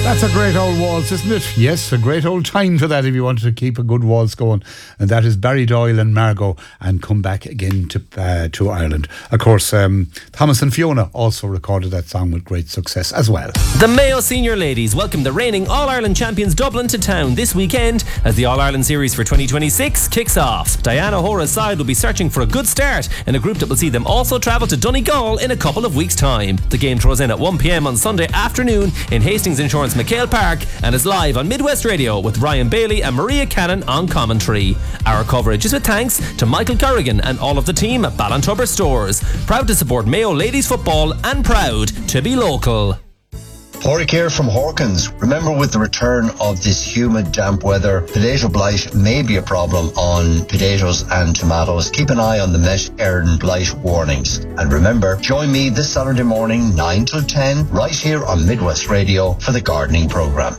That's a great old waltz, isn't it? Yes, a great old time for that if you wanted to keep a good waltz going. And that is Barry Doyle and Margot, and Come Back Again to Ireland. Of course, Thomas and Fiona also recorded that song with great success as well. The Mayo Senior Ladies welcome the reigning All-Ireland champions Dublin to town this weekend as the All-Ireland Series for 2026 kicks off. Diana Hora's side will be searching for a good start in a group that will see them also travel to Donegal in a couple of weeks' time. The game throws in at 1 p.m. on Sunday afternoon in Hastings Insurance McHale Park and is live on Midwest Radio with Ryan Bailey and Maria Cannon on commentary. Our coverage is with thanks to Michael Corrigan and all of the team at Ballantubber Stores. Proud to support Mayo Ladies Football and proud to be local. Porrick here from Hawkins. Remember, with the return of this humid, damp weather, potato blight may be a problem on potatoes and tomatoes. Keep an eye on the Met Éireann blight warnings. And remember, join me this Saturday morning, 9 till 10, right here on Midwest Radio for the gardening programme.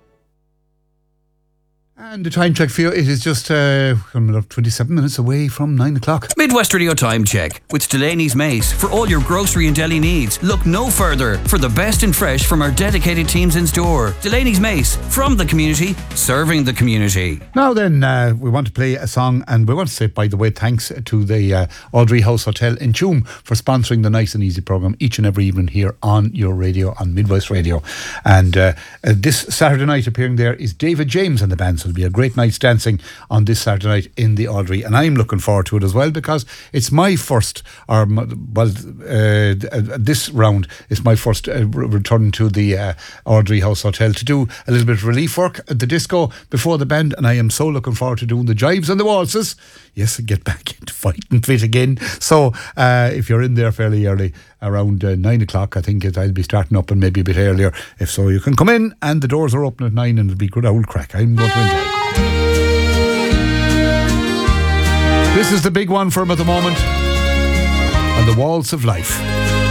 And the time check for you, it is just 27 minutes away from 9 o'clock. Midwest Radio Time Check with Delaney's Mace. For all your grocery and deli needs, look no further for the best in fresh from our dedicated teams in store. Delaney's Mace, from the community, serving the community. Now then, we want to play a song, and we want to say, by the way, thanks to the Audrey House Hotel in Tuam for sponsoring the Nice and Easy programme each and every evening here on your radio, on Midwest Radio. And this Saturday night appearing there is David James and the band, so it'll be a great night's dancing on this Saturday night in the Audrey, and I'm looking forward to it as well because it's my first, this round is my first return to the Audrey House Hotel to do a little bit of relief work at the disco before the band, and I am so looking forward to doing the jives and the waltzes. Yes, and get back into fighting fit again. So if you're in there fairly early, around 9 o'clock, I think I'll be starting up, and maybe a bit earlier. If so, you can come in, and the doors are open at 9, and it'll be good old crack. I'm going to enjoy it. This is the big one for him at the moment, and the Waltz of Life.